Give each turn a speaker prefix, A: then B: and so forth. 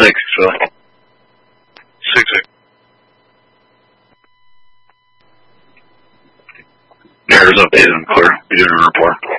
A: 6, Philly.
B: 6-8.
A: Mirrors updated and clear. We're doing a report.